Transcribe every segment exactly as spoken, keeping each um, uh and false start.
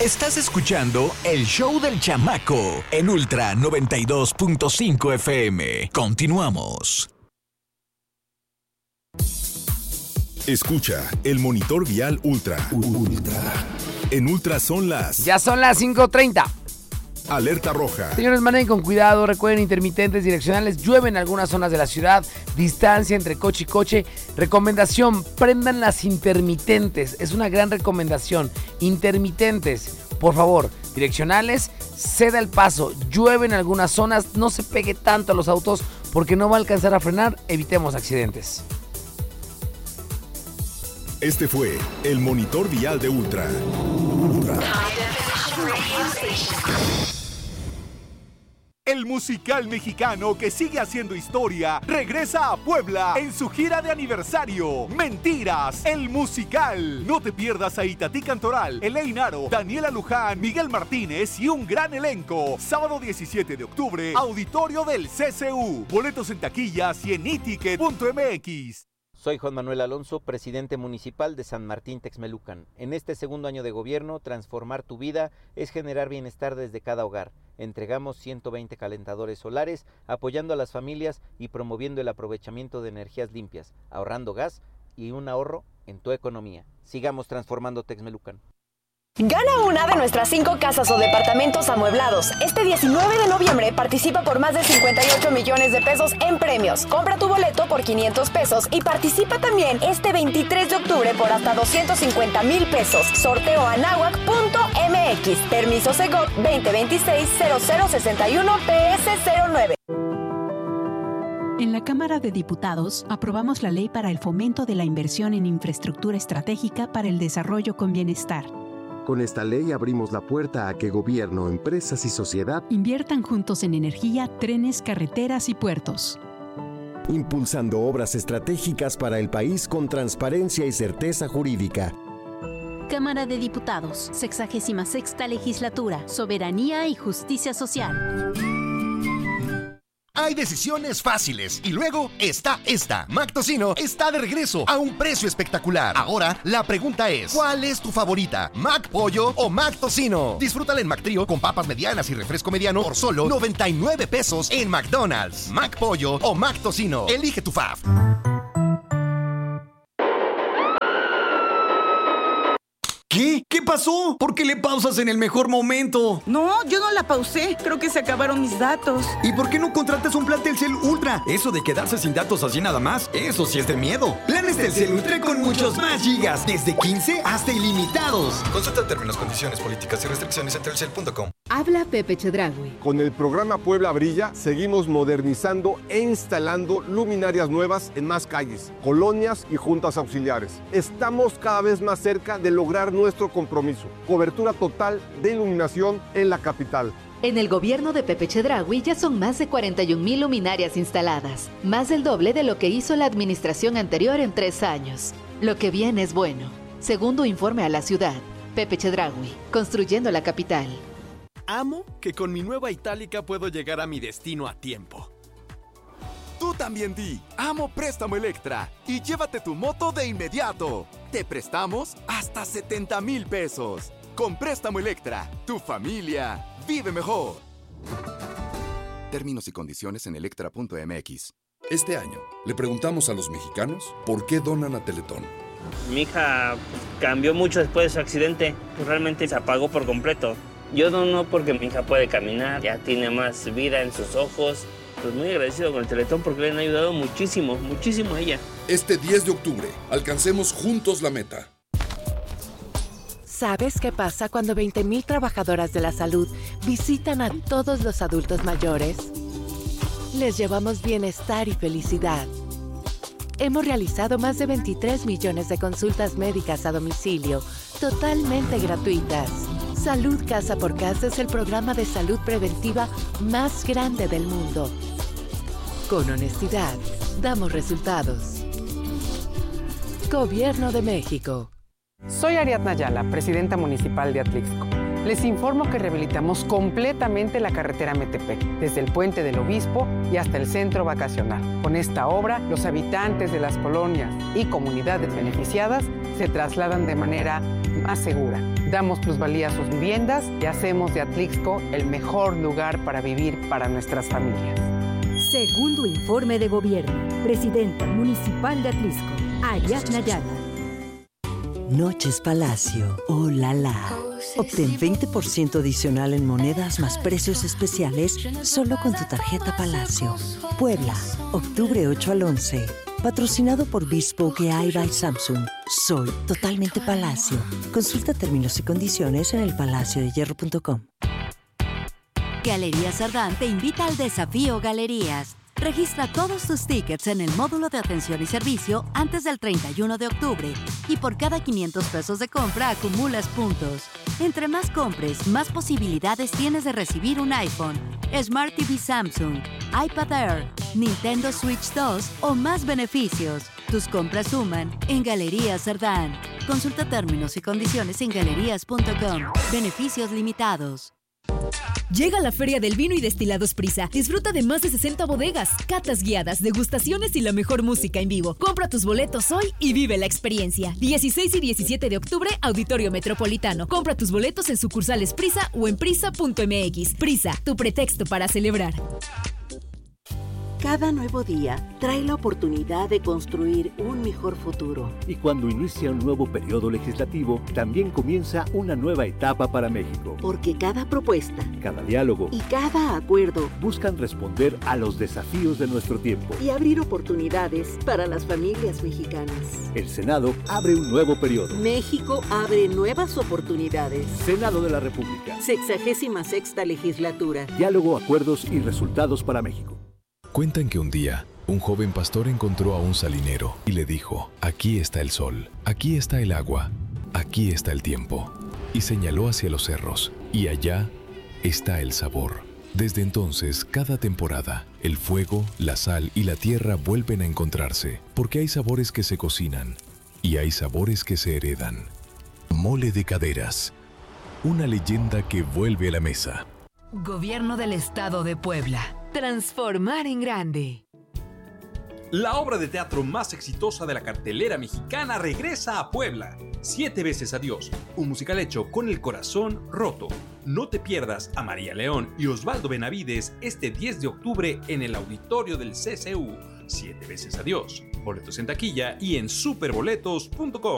Estás escuchando el show del chamaco en Ultra noventa y dos punto cinco F M. Continuamos. Escucha el monitor vial Ultra. Ultra. En Ultra son las... Ya son las cinco treinta. Alerta roja. Señores, manejen con cuidado, recuerden intermitentes direccionales, llueve en algunas zonas de la ciudad, distancia entre coche y coche. Recomendación, prendan las intermitentes, es una gran recomendación. Intermitentes, por favor, direccionales, ceda el paso, llueve en algunas zonas, no se pegue tanto a los autos porque no va a alcanzar a frenar, evitemos accidentes. Este fue el monitor vial de Ultra. Ultra. El musical mexicano que sigue haciendo historia regresa a Puebla en su gira de aniversario. Mentiras, el musical. No te pierdas a Itatí Cantoral, Elaine Aro, Daniela Luján, Miguel Martínez y un gran elenco. Sábado diecisiete de octubre, auditorio del C C U. Boletos en taquillas y en iticket punto m x. Soy Juan Manuel Alonso, presidente municipal de San Martín Texmelucan. En este segundo año de gobierno, transformar tu vida es generar bienestar desde cada hogar. Entregamos ciento veinte calentadores solares, apoyando a las familias y promoviendo el aprovechamiento de energías limpias, ahorrando gas y un ahorro en tu economía. Sigamos transformando Texmelucan. Gana una de nuestras cinco casas o departamentos amueblados. Este diecinueve de noviembre participa por más de cincuenta y ocho millones de pesos en premios. Compra tu boleto por quinientos pesos y participa también este veintitrés de octubre por hasta doscientos cincuenta mil pesos. Sorteo anáhuac punto m x. Permiso Segov veinte veintiséis cero cero sesenta y uno P S cero nueve. En la Cámara de Diputados aprobamos la ley para el fomento de la inversión en infraestructura estratégica para el desarrollo con bienestar. Con esta ley abrimos la puerta a que gobierno, empresas y sociedad inviertan juntos en energía, trenes, carreteras y puertos. Impulsando obras estratégicas para el país con transparencia y certeza jurídica. Cámara de Diputados, sexagésima sexta legislatura, soberanía y justicia social. Hay decisiones fáciles y luego está esta. Mac Tocino está de regreso a un precio espectacular. Ahora la pregunta es, ¿cuál es tu favorita? ¿Mac Pollo o Mac Tocino? Disfrútala en Mac Trío con papas medianas y refresco mediano por solo noventa y nueve pesos en McDonald's. Mac Pollo o Mac Tocino. Elige tu fave. ¿Qué? ¿Qué pasó? ¿Por qué le pausas en el mejor momento? No, yo no la pausé. Creo que se acabaron mis datos. ¿Y por qué no contratas un plan Telcel Ultra? Eso de quedarse sin datos así nada más, eso sí es de miedo. Planes Telcel Ultra con muchos más gigas, desde quince hasta ilimitados. Consulta términos, condiciones, políticas y restricciones en telcel punto com. Habla Pepe Chedraui. Con el programa Puebla Brilla, seguimos modernizando e instalando luminarias nuevas en más calles, colonias y juntas auxiliares. Estamos cada vez más cerca de lograr nuestro compromiso. Cobertura total de iluminación en la capital. En el gobierno de Pepe Chedraui ya son más de cuarenta y un mil luminarias instaladas, más del doble de lo que hizo la administración anterior en tres años. Lo que viene es bueno. Segundo informe a la ciudad. Pepe Chedraui, construyendo la capital. Amo que con mi nueva Itálica puedo llegar a mi destino a tiempo. Tú también di, amo Préstamo Electra y llévate tu moto de inmediato. Te prestamos hasta setenta mil pesos. Con Préstamo Electra, tu familia vive mejor. Términos y condiciones en electra punto m x. Este año le preguntamos a los mexicanos por qué donan a Teletón. Mi hija cambió mucho después de su accidente, pues realmente se apagó por completo. Yo dono porque mi hija puede caminar, ya tiene más vida en sus ojos. Pues muy agradecido con el Teletón porque le han ayudado muchísimo, muchísimo a ella. Este diez de octubre, alcancemos juntos la meta. ¿Sabes qué pasa cuando veinte mil trabajadoras de la salud visitan a todos los adultos mayores? Les llevamos bienestar y felicidad. Hemos realizado más de veintitrés millones de consultas médicas a domicilio, totalmente gratuitas. Salud Casa por Casa es el programa de salud preventiva más grande del mundo. Con honestidad, damos resultados. Gobierno de México. Soy Ariadna Ayala, presidenta municipal de Atlixco. Les informo que rehabilitamos completamente la carretera Metepec, desde el Puente del Obispo y hasta el centro vacacional. Con esta obra, los habitantes de las colonias y comunidades beneficiadas se trasladan de manera más segura. Damos plusvalía a sus viviendas y hacemos de Atlixco el mejor lugar para vivir para nuestras familias. Segundo informe de gobierno. Presidenta Municipal de Atlixco, Ariadna Ayala. Noches Palacio, oh la la. Obtén veinte por ciento adicional en monedas más precios especiales solo con tu tarjeta Palacio. Puebla, octubre ocho al once. Patrocinado por Bespoke A I by Samsung. Soy totalmente Palacio. Consulta términos y condiciones en el palacio de hierro punto com. Galerías Sardán te invita al desafío Galerías. Registra todos tus tickets en el módulo de atención y servicio antes del treinta y uno de octubre y por cada quinientos pesos de compra acumulas puntos. Entre más compres, más posibilidades tienes de recibir un iPhone, Smart T V Samsung, iPad Air, Nintendo Switch dos o más beneficios. Tus compras suman en Galerías Sardán. Consulta términos y condiciones en galerías punto com. Beneficios limitados. Llega la Feria del Vino y Destilados Prisa. Disfruta de más de sesenta bodegas, catas guiadas, degustaciones y la mejor música en vivo. Compra tus boletos hoy y vive la experiencia. dieciséis y diecisiete de octubre, Auditorio Metropolitano. Compra tus boletos en sucursales Prisa o en prisa punto m x. Prisa, tu pretexto para celebrar. Cada nuevo día trae la oportunidad de construir un mejor futuro. Y cuando inicia un nuevo periodo legislativo, también comienza una nueva etapa para México. Porque cada propuesta, cada diálogo y cada acuerdo buscan responder a los desafíos de nuestro tiempo y abrir oportunidades para las familias mexicanas. El Senado abre un nuevo periodo. México abre nuevas oportunidades. Senado de la República. Sexagésima sexta legislatura. Diálogo, acuerdos y resultados para México. Cuentan que un día, un joven pastor encontró a un salinero y le dijo, aquí está el sol, aquí está el agua, aquí está el tiempo. Y señaló hacia los cerros, y allá está el sabor. Desde entonces, cada temporada, el fuego, la sal y la tierra vuelven a encontrarse, porque hay sabores que se cocinan y hay sabores que se heredan. Mole de Caderas, una leyenda que vuelve a la mesa. Gobierno del Estado de Puebla. Transformar en grande. La obra de teatro más exitosa de la cartelera mexicana regresa a Puebla. Siete veces adiós, un musical hecho con el corazón roto. No te pierdas a María León y Osvaldo Benavides este diez de octubre en el auditorio del C C U. Siete veces adiós. Boletos en taquilla y en superboletos punto com.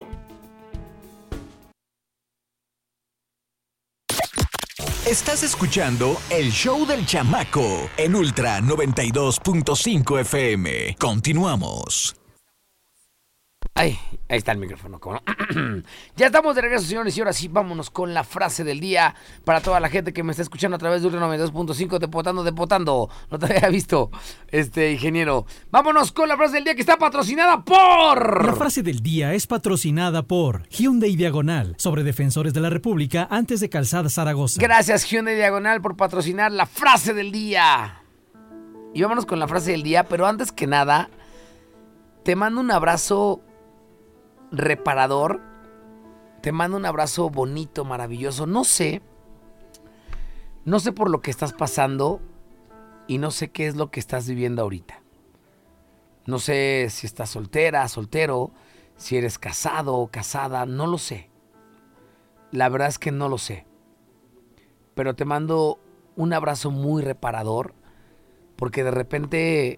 Estás escuchando El Show del Chamaco en Ultra noventa y dos punto cinco F M. Continuamos. Ay, ahí está el micrófono. ¿Cómo no? Ya estamos de regreso, señores, y ahora sí, vámonos con la frase del día para toda la gente que me está escuchando a través de Ultra noventa y dos punto cinco, depotando, depotando. No te había visto, este ingeniero. Vámonos con la frase del día que está patrocinada por... La frase del día es patrocinada por Hyundai Diagonal, sobre defensores de la República antes de Calzada Zaragoza. Gracias, Hyundai Diagonal, por patrocinar la frase del día. Y vámonos con la frase del día, pero antes que nada, te mando un abrazo reparador, te mando un abrazo bonito, maravilloso. No sé, no sé por lo que estás pasando y no sé qué es lo que estás viviendo ahorita. No sé si estás soltera, soltero, si eres casado o casada, no lo sé. La verdad es que no lo sé. Pero te mando un abrazo muy reparador porque de repente,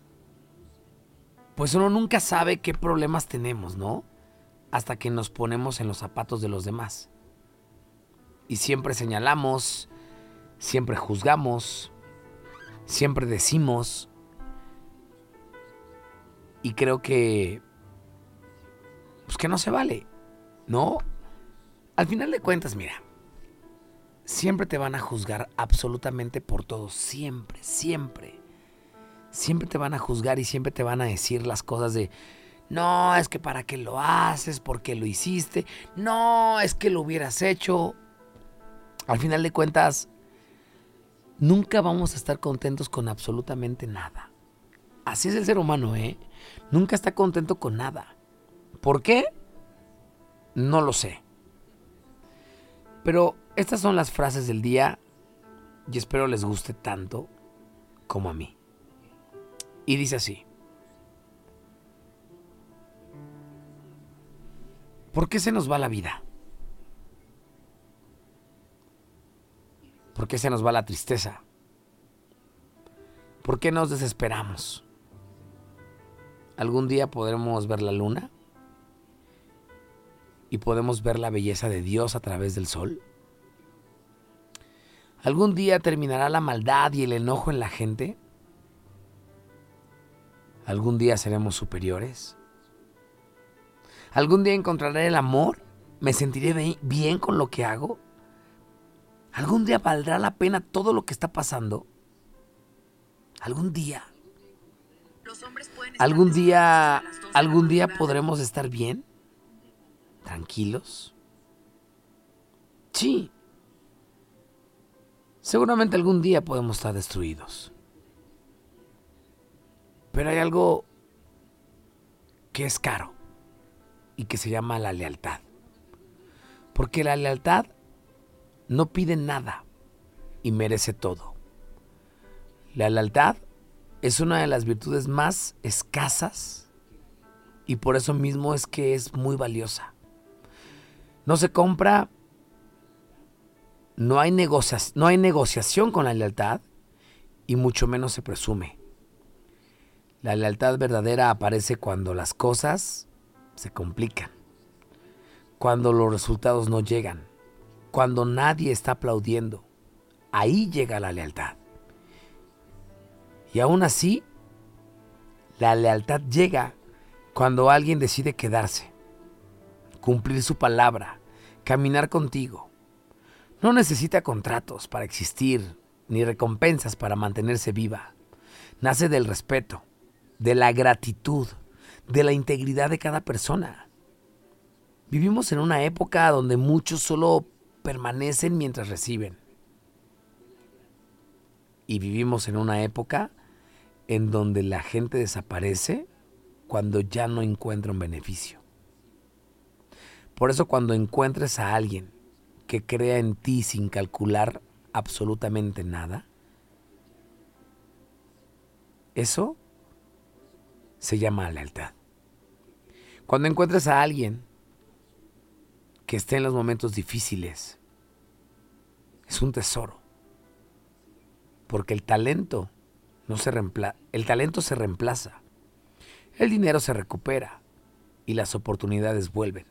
pues uno nunca sabe qué problemas tenemos, ¿no? Hasta que nos ponemos en los zapatos de los demás. Y siempre señalamos, siempre juzgamos, siempre decimos. Y creo que, pues que no se vale, ¿no? Al final de cuentas, mira, siempre te van a juzgar absolutamente por todo, siempre, siempre. Siempre te van a juzgar y siempre te van a decir las cosas de... No, es que para qué lo haces, por qué lo hiciste. No, es que lo hubieras hecho. Al final de cuentas, nunca vamos a estar contentos con absolutamente nada. Así es el ser humano, ¿eh? Nunca está contento con nada. ¿Por qué? No lo sé. Pero estas son las frases del día y espero les guste tanto como a mí. Y dice así. ¿Por qué se nos va la vida? ¿Por qué se nos va la tristeza? ¿Por qué nos desesperamos? ¿Algún día podremos ver la luna? ¿Y podemos ver la belleza de Dios a través del sol? ¿Algún día terminará la maldad y el enojo en la gente? ¿Algún día seremos superiores? ¿Algún día encontraré el amor? ¿Me sentiré bien con lo que hago? ¿Algún día valdrá la pena todo lo que está pasando? ¿Algún día? ¿Algún día, algún día podremos estar bien? ¿Tranquilos? Sí. Seguramente algún día podemos estar destruidos. Pero hay algo que es caro y que se llama la lealtad. Porque la lealtad no pide nada y merece todo. La lealtad es una de las virtudes más escasas y por eso mismo es que es muy valiosa. No se compra, no hay negociación, no hay negociación con la lealtad y mucho menos se presume. La lealtad verdadera aparece cuando las cosas se complican, cuando los resultados no llegan, cuando nadie está aplaudiendo. Ahí llega la lealtad. Y aún así, la lealtad llega cuando alguien decide quedarse, cumplir su palabra, caminar contigo. No necesita contratos para existir, ni recompensas para mantenerse viva. Nace del respeto, de la gratitud, de la integridad de cada persona. Vivimos en una época donde muchos solo permanecen mientras reciben. Y vivimos en una época en donde la gente desaparece cuando ya no encuentra un beneficio. Por eso cuando encuentres a alguien que crea en ti sin calcular absolutamente nada, eso se llama lealtad. Cuando encuentres a alguien que esté en los momentos difíciles, es un tesoro. Porque el talento no se reempla- el talento se reemplaza, el dinero se recupera y las oportunidades vuelven.